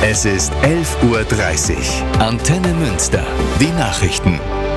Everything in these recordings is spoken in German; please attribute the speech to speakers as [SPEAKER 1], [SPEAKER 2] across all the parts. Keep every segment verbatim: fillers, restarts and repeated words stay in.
[SPEAKER 1] Es ist elf Uhr dreißig. Antenne Münster. Die Nachrichten.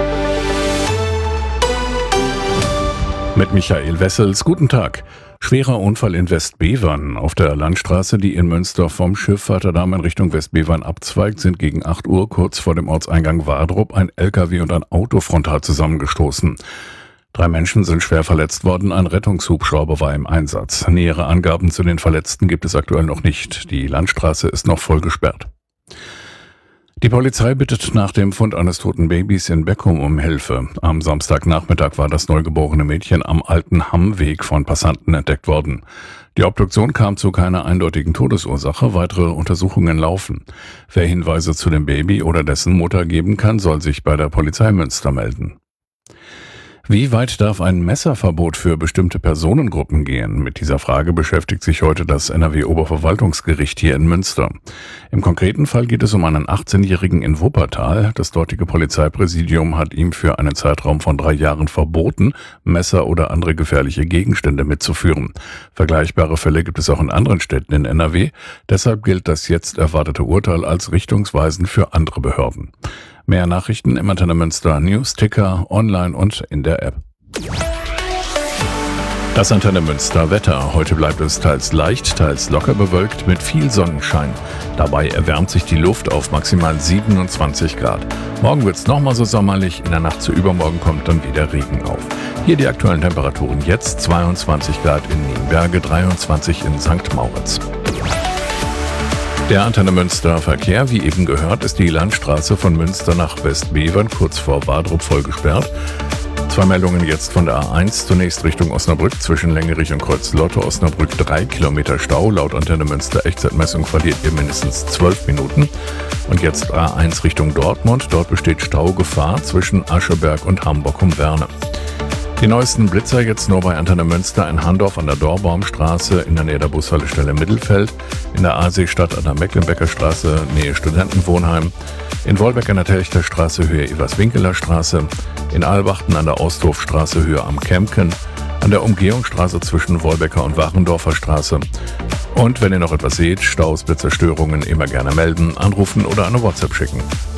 [SPEAKER 2] Mit Michael Wessels. Guten Tag. Schwerer Unfall in Westbevern. Auf der Landstraße, die in Münster vom Schiff-Vaterdamm in Richtung Westbevern abzweigt, sind gegen acht Uhr kurz vor dem Ortseingang Wadrup ein L K W und ein Auto frontal zusammengestoßen. Drei Menschen sind schwer verletzt worden, ein Rettungshubschrauber war im Einsatz. Nähere Angaben zu den Verletzten gibt es aktuell noch nicht. Die Landstraße ist noch voll gesperrt. Die Polizei bittet nach dem Fund eines toten Babys in Beckum um Hilfe. Am Samstagnachmittag war das neugeborene Mädchen am alten Hammweg von Passanten entdeckt worden. Die Obduktion kam zu keiner eindeutigen Todesursache, weitere Untersuchungen laufen. Wer Hinweise zu dem Baby oder dessen Mutter geben kann, soll sich bei der Polizei Münster melden. Wie weit darf ein Messerverbot für bestimmte Personengruppen gehen? Mit dieser Frage beschäftigt sich heute das N R W-Oberverwaltungsgericht hier in Münster. Im konkreten Fall geht es um einen achtzehnjährigen in Wuppertal. Das dortige Polizeipräsidium hat ihm für einen Zeitraum von drei Jahren verboten, Messer oder andere gefährliche Gegenstände mitzuführen. Vergleichbare Fälle gibt es auch in anderen Städten in N R W. Deshalb gilt das jetzt erwartete Urteil als richtungsweisend für andere Behörden. Mehr Nachrichten im Antenne Münster News-Ticker, online und in der App. Das Antenne Münster Wetter. Heute bleibt es teils leicht, teils locker bewölkt mit viel Sonnenschein. Dabei erwärmt sich die Luft auf maximal siebenundzwanzig Grad. Morgen wird es nochmal so sommerlich, in der Nacht zu übermorgen kommt dann wieder Regen auf. Hier die aktuellen Temperaturen jetzt: zweiundzwanzig Grad in Nienberge, dreiundzwanzig in Sankt Mauritz. Der Antenne Münster Verkehr, wie eben gehört, ist die Landstraße von Münster nach Westbevern kurz vor Wadrup voll gesperrt. Zwei Meldungen jetzt von der A eins, zunächst Richtung Osnabrück, zwischen Längerich und Kreuz-Lotte, Osnabrück drei Kilometer Stau. Laut Antenne Münster Echtzeitmessung verliert ihr mindestens zwölf Minuten. Und jetzt A eins Richtung Dortmund, dort besteht Staugefahr zwischen Ascheberg und Hamburg um Werne. Die neuesten Blitzer jetzt nur bei Antenne Münster in Handorf an der Dorbaumstraße in der Nähe der Bushaltestelle Mittelfeld, in der Aaseestadt an der Mecklenbecker Straße Nähe Studentenwohnheim, in Wolbeck an der Telchterstraße Höhe Everswinkeler Straße, in Albachten an der Austhofstraße Höhe am Kempken, an der Umgehungsstraße zwischen Wolbecker und Warendorfer Straße. Und wenn ihr noch etwas seht, Staus, Blitzerstörungen, immer gerne melden, anrufen oder eine WhatsApp schicken.